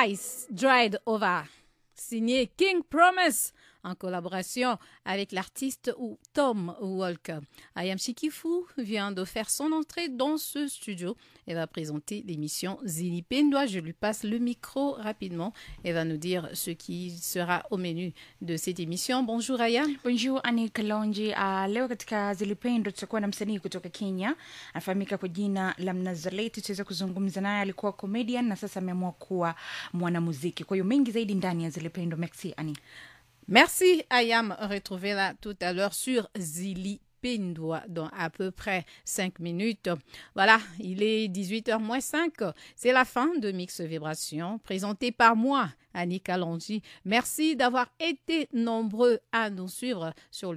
Ice Dried Over, signé King Promise, en collaboration avec l'artiste Tom Walker. Ayam Shikifu vient de faire son entrée dans ce studio et va présenter l'émission Zilipendwa. Je lui passe le micro rapidement et va nous dire ce qui sera au menu de cette émission. Bonjour Ayam. Bonjour Annie Kalonji. Leo katika Zilipendwa tutakuwa na msanii kutoka Kenya. Anafahamika kwa jina la Mnazaleti. Tutaweza kuzungumza naye, alikuwa comedian na sasa ameamua kuwa mwanamuziki. Kwa hiyo mengi zaidi ndani ya Zilipendwa. Merci Annie. Merci Ayam, retrouvez-la tout à l'heure sur Zilipendwa dans à peu près 5 minutes. Voilà, il est 18h-5, c'est la fin de Mix Vibration, présenté par moi, Annie Kalonji. Merci d'avoir été nombreux à nous suivre sur le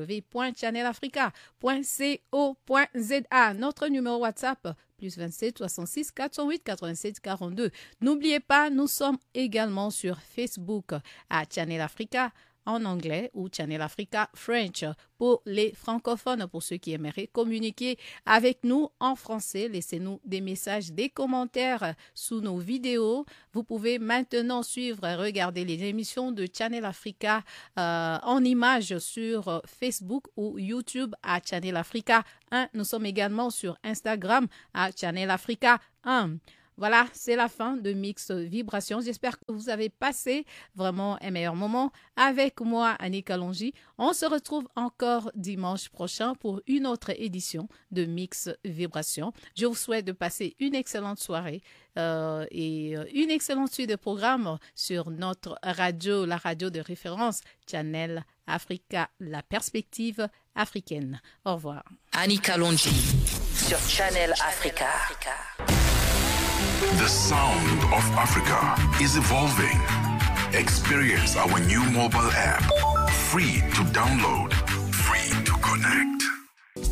www.channelafrica.co.za. Notre numéro WhatsApp, plus 27 66 408 87 42. N'oubliez pas, nous sommes également sur Facebook à Channel Africa en anglais ou Channel Africa French pour les francophones. Pour ceux qui aimeraient communiquer avec nous en français, laissez-nous des messages, des commentaires sous nos vidéos. Vous pouvez maintenant suivre et regarder les émissions de Channel Africa en images sur Facebook ou YouTube à Channel Africa 1. Nous sommes également sur Instagram à Channel Africa 1. Voilà, c'est la fin de Mix Vibration. J'espère que vous avez passé vraiment un meilleur moment avec moi, Annie Kalonji. On se retrouve encore dimanche prochain pour une autre édition de Mix Vibration. Je vous souhaite de passer une excellente soirée et une excellente suite de programmes sur notre radio, la radio de référence Channel Africa, la perspective africaine. Au revoir. Annie Kalonji sur Channel Africa. The sound of Africa is evolving. Experience our new mobile app. Free to download, free to connect.